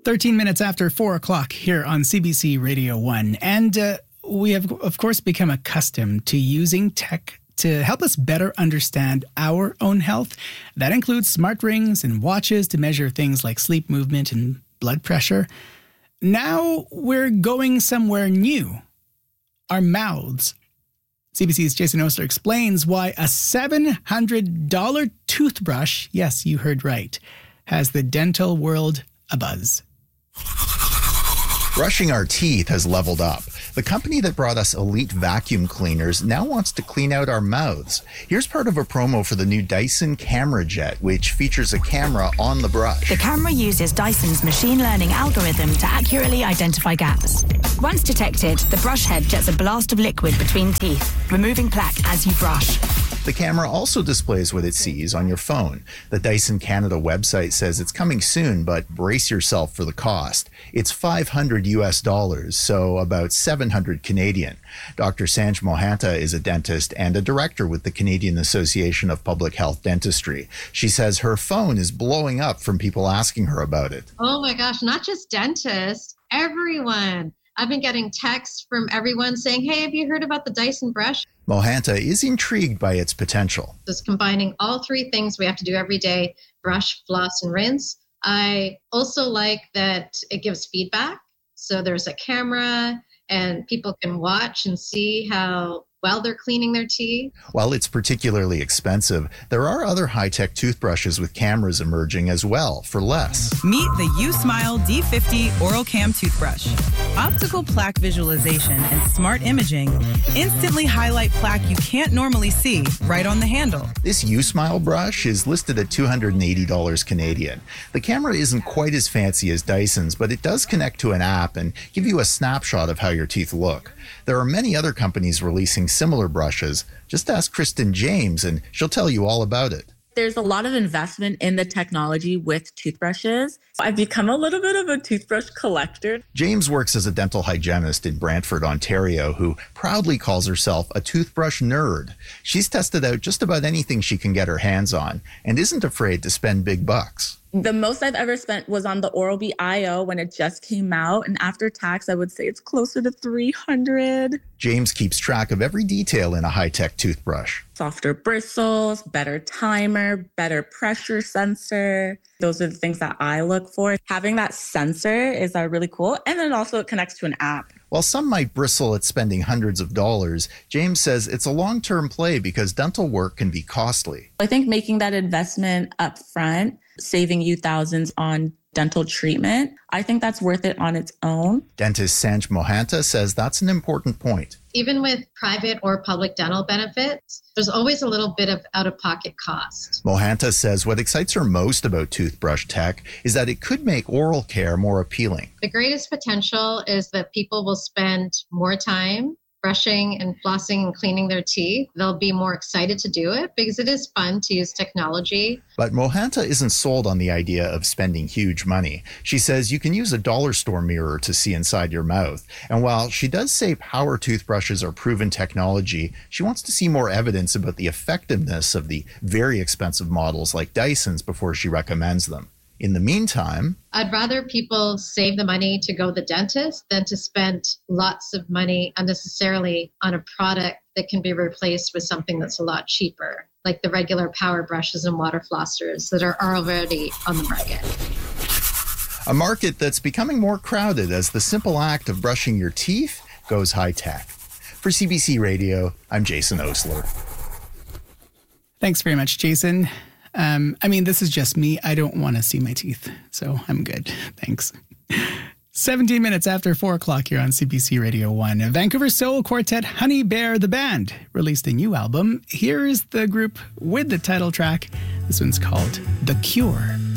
13 minutes after 4 o'clock here on CBC Radio 1. And we have, of course, become accustomed to using tech to help us better understand our own health. That includes smart rings and watches to measure things like sleep, movement, and blood pressure. Now we're going somewhere new. Our mouths. CBC's Jason Osler explains why a $700 toothbrush, yes, you heard right, has the dental world abuzz. Brushing our teeth has leveled up. The company that brought us Elite vacuum cleaners now wants to clean out our mouths. Here's part of a promo for the new Dyson Camera Jet, which features a camera on the brush. The camera uses Dyson's machine learning algorithm to accurately identify gaps. Once detected, the brush head jets a blast of liquid between teeth, removing plaque as you brush. The camera also displays what it sees on your phone. The Dyson Canada website says it's coming soon, but brace yourself for the cost. It's $500 US, so about 700 Canadian. Dr. Sanj Mohanta is a dentist and a director with the Canadian Association of Public Health Dentistry. She says her phone is blowing up from people asking her about it. Oh my gosh, not just dentists, everyone. I've been getting texts from everyone saying, hey, have you heard about the Dyson brush? Mohanta is intrigued by its potential. Just combining all three things we have to do every day, brush, floss, and rinse. I also like that it gives feedback. So there's a camera and people can watch and see how well they're cleaning their teeth. While it's particularly expensive, there are other high-tech toothbrushes with cameras emerging as well for less. Meet the U-Smile D50 Oral Cam Toothbrush. Optical plaque visualization and smart imaging instantly highlight plaque you can't normally see right on the handle. This U-Smile brush is listed at $280 Canadian. The camera isn't quite as fancy as Dyson's, but it does connect to an app and give you a snapshot of how your teeth look. There are many other companies releasing similar brushes. Just ask Kristen James and she'll tell you all about it. There's a lot of investment in the technology with toothbrushes. I've become a little bit of a toothbrush collector. James works as a dental hygienist in Brantford, Ontario, who proudly calls herself a toothbrush nerd. She's tested out just about anything she can get her hands on and isn't afraid to spend big bucks. The most I've ever spent was on the Oral-B IO when it just came out. And after tax, I would say it's closer to $300. James keeps track of every detail in a high-tech toothbrush. Softer bristles, better timer, better pressure sensor. Those are the things that I look for. Having that sensor is really cool. And then also it connects to an app. While some might bristle at spending hundreds of dollars, James says it's a long-term play because dental work can be costly. I think making that investment up front, saving you thousands on dental treatment, I think that's worth it on its own. Dentist Sanj Mohanta says that's an important point. Even with private or public dental benefits, there's always a little bit of out-of-pocket cost. Mohanta says what excites her most about toothbrush tech is that it could make oral care more appealing. The greatest potential is that people will spend more time brushing and flossing and cleaning their teeth. They'll be more excited to do it because it is fun to use technology. But Mohanta isn't sold on the idea of spending huge money. She says you can use a dollar store mirror to see inside your mouth. And while she does say power toothbrushes are proven technology, she wants to see more evidence about the effectiveness of the very expensive models like Dyson's before she recommends them. In the meantime, I'd rather people save the money to go to the dentist than to spend lots of money unnecessarily on a product that can be replaced with something that's a lot cheaper, like the regular power brushes and water flossers that are already on the market. A market that's becoming more crowded as the simple act of brushing your teeth goes high-tech. For CBC Radio, I'm Jason Osler. Thanks very much, Jason. This is just me. I don't want to see my teeth, so I'm good. Thanks. 17 minutes after 4 o'clock here on CBC Radio 1. Vancouver soul quartet Honey Bear the Band released a new album. Here is the group with the title track. This one's called The Cure.